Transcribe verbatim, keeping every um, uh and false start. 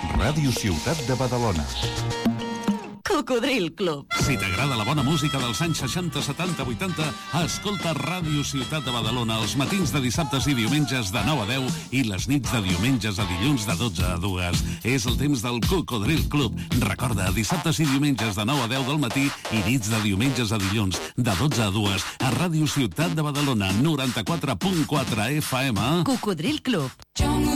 Ràdio Ciutat de Badalona. Cocodril Club. Si t'agrada la bona música dels anys seixanta, setanta, vuitanta, escolta Ràdio Ciutat de Badalona els matins de dissabtes i diumenges de nou a deu i les nits de diumenges a dilluns de dotze a dues. És el temps del Cocodril Club. Recorda, dissabtes i diumenges de nou a deu del matí i nits de diumenges a dilluns de dotze a dues a Ràdio Ciutat de Badalona, noranta-quatre punt quatre F M. Cocodril Club.